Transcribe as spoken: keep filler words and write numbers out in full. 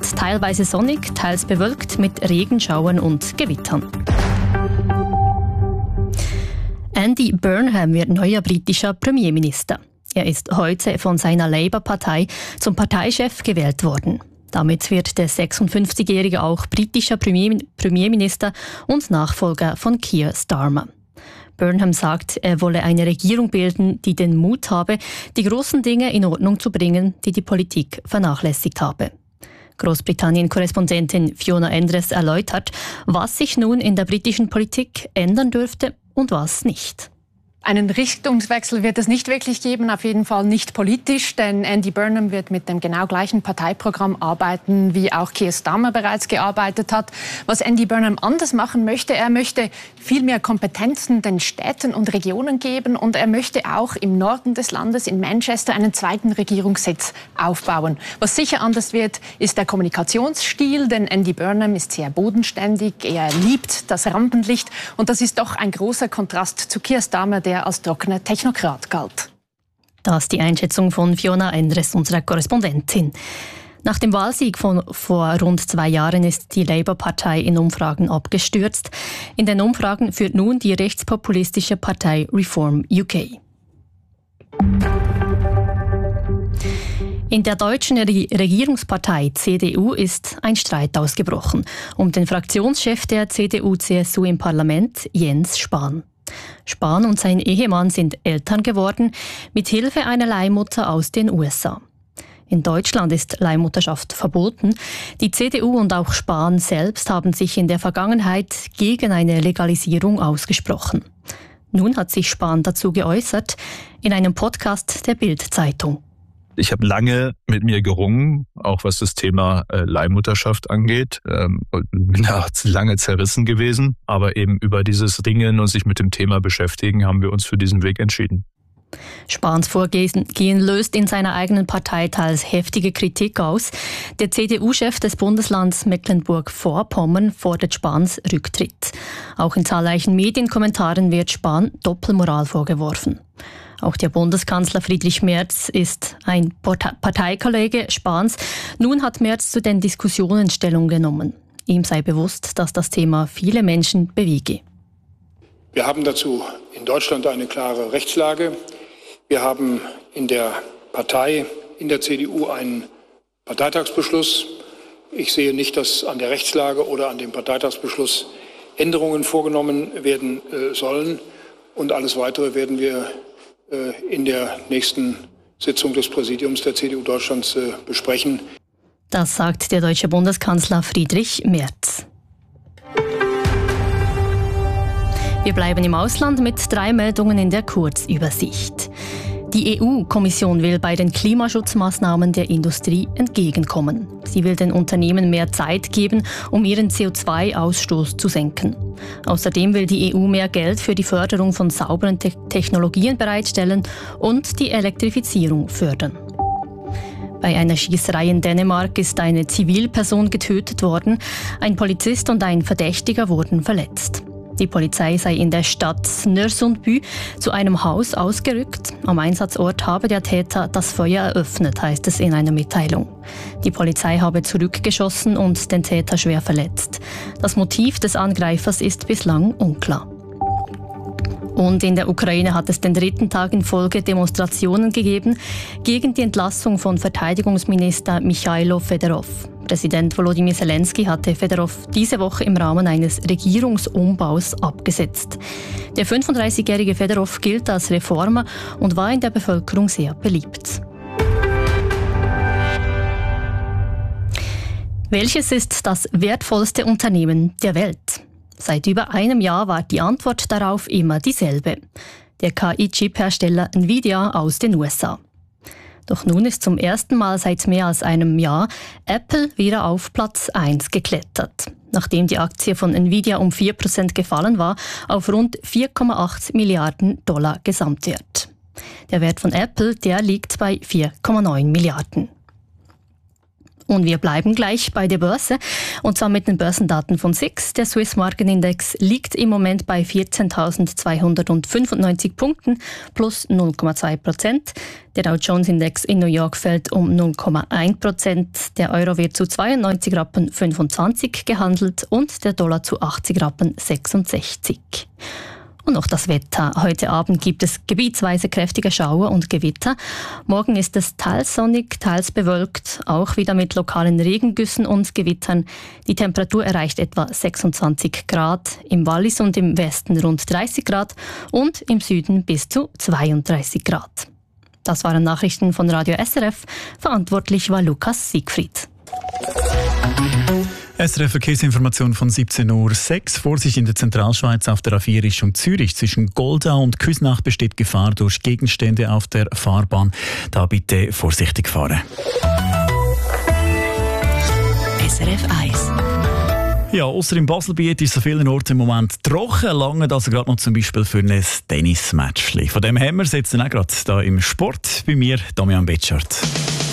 ist teilweise sonnig, teils bewölkt mit Regenschauern und Gewittern. Andy Burnham wird neuer britischer Premierminister. Er ist heute von seiner Labour-Partei zum Parteichef gewählt worden. Damit wird der sechsundfünfzigjährige auch britischer Premier- Premierminister und Nachfolger von Keir Starmer. Burnham sagt, er wolle eine Regierung bilden, die den Mut habe, die großen Dinge in Ordnung zu bringen, die die Politik vernachlässigt habe. Großbritannien-Korrespondentin Fiona Endres erläutert, was sich nun in der britischen Politik ändern dürfte und was nicht. Einen Richtungswechsel wird es nicht wirklich geben, auf jeden Fall nicht politisch, denn Andy Burnham wird mit dem genau gleichen Parteiprogramm arbeiten, wie auch Keir Starmer bereits gearbeitet hat. Was Andy Burnham anders machen möchte, er möchte viel mehr Kompetenzen den Städten und Regionen geben und er möchte auch im Norden des Landes, in Manchester, einen zweiten Regierungssitz aufbauen. Was sicher anders wird, ist der Kommunikationsstil, denn Andy Burnham ist sehr bodenständig, er liebt das Rampenlicht und das ist doch ein großer Kontrast zu Keir Starmer, der als trockener Technokrat galt. Das ist die Einschätzung von Fiona Endres, unserer Korrespondentin. Nach dem Wahlsieg von vor rund zwei Jahren ist die Labour-Partei in Umfragen abgestürzt. In den Umfragen führt nun die rechtspopulistische Partei Reform U K. In der deutschen Regierungspartei C D U ist ein Streit ausgebrochen um den Fraktionschef der C D U C S U im Parlament, Jens Spahn. Spahn und sein Ehemann sind Eltern geworden, mit Hilfe einer Leihmutter aus den U S A. In Deutschland ist Leihmutterschaft verboten. Die C D U und auch Spahn selbst haben sich in der Vergangenheit gegen eine Legalisierung ausgesprochen. Nun hat sich Spahn dazu geäußert in einem Podcast der Bild-Zeitung. Ich habe lange mit mir gerungen, auch was das Thema äh, Leihmutterschaft angeht. Ähm, bin da lange zerrissen gewesen. Aber eben über dieses Ringen und sich mit dem Thema beschäftigen, haben wir uns für diesen Weg entschieden. Spahns Vorgehen löst in seiner eigenen Partei teils heftige Kritik aus. Der C D U-Chef des Bundeslands Mecklenburg-Vorpommern fordert Spahns Rücktritt. Auch in zahlreichen Medienkommentaren wird Spahn Doppelmoral vorgeworfen. Auch der Bundeskanzler Friedrich Merz ist ein Parteikollege Spahns. Nun hat Merz zu den Diskussionen Stellung genommen. Ihm sei bewusst, dass das Thema viele Menschen bewege. Wir haben dazu in Deutschland eine klare Rechtslage. Wir haben in der Partei, in der C D U einen Parteitagsbeschluss. Ich sehe nicht, dass an der Rechtslage oder an dem Parteitagsbeschluss Änderungen vorgenommen werden äh, sollen. Und alles Weitere werden wir äh, in der nächsten Sitzung des Präsidiums der C D U Deutschlands äh, besprechen. Das sagt der deutsche Bundeskanzler Friedrich Merz. Wir bleiben im Ausland mit drei Meldungen in der Kurzübersicht. Die E U-Kommission will bei den Klimaschutzmaßnahmen der Industrie entgegenkommen. Sie will den Unternehmen mehr Zeit geben, um ihren C O zwei Ausstoß zu senken. Außerdem will die E U mehr Geld für die Förderung von sauberen Te- Technologien bereitstellen und die Elektrifizierung fördern. Bei einer Schießerei in Dänemark ist eine Zivilperson getötet worden. Ein Polizist und ein Verdächtiger wurden verletzt. Die Polizei sei in der Stadt Nörsundby zu einem Haus ausgerückt. Am Einsatzort habe der Täter das Feuer eröffnet, heißt es in einer Mitteilung. Die Polizei habe zurückgeschossen und den Täter schwer verletzt. Das Motiv des Angreifers ist bislang unklar. Und in der Ukraine hat es den dritten Tag in Folge Demonstrationen gegeben gegen die Entlassung von Verteidigungsminister Michailo Fedorov. Präsident Volodymyr Zelensky hatte Fedorov diese Woche im Rahmen eines Regierungsumbaus abgesetzt. Der fünfunddreißigjährige Fedorov gilt als Reformer und war in der Bevölkerung sehr beliebt. Welches ist das wertvollste Unternehmen der Welt? Seit über einem Jahr war die Antwort darauf immer dieselbe. Der K I-Chip-Hersteller Nvidia aus den U S A. Doch nun ist zum ersten Mal seit mehr als einem Jahr Apple wieder auf Platz eins geklettert. Nachdem die Aktie von Nvidia um vier Prozent gefallen war, auf rund vier Komma acht Milliarden Dollar Gesamtwert. Der Wert von Apple, der liegt bei vier Komma neun Milliarden. Und wir bleiben gleich bei der Börse, und zwar mit den Börsendaten von S I X. Der Swiss Market Index liegt im Moment bei vierzehntausendzweihundertfünfundneunzig Punkten, plus null Komma zwei Prozent. Der Dow Jones Index in New York fällt um null Komma eins Prozent. Der Euro wird zu zweiundneunzig Rappen fünfundzwanzig gehandelt und der Dollar zu achtzig Rappen sechsundsechzig. Und noch das Wetter. Heute Abend gibt es gebietsweise kräftige Schauer und Gewitter. Morgen ist es teils sonnig, teils bewölkt, auch wieder mit lokalen Regengüssen und Gewittern. Die Temperatur erreicht etwa sechsundzwanzig Grad, im Wallis und im Westen rund dreißig Grad und im Süden bis zu zweiunddreißig Grad. Das waren Nachrichten von Radio S R F. Verantwortlich war Lukas Siegfried. S R F-Verkehrsinformation von siebzehn Uhr sechs. Vorsicht in der Zentralschweiz auf der A vier Richtung Zürich. Zwischen Goldau und Küsnacht besteht Gefahr durch Gegenstände auf der Fahrbahn. Da bitte vorsichtig fahren. S R F eins. Ja, ausser im Baselbiet ist es an vielen Orten im Moment trocken, lange also gerade noch zum Beispiel für ein Tennismatch. Von dem haben wir es jetzt auch gerade hier im Sport bei mir, Damian Betschart.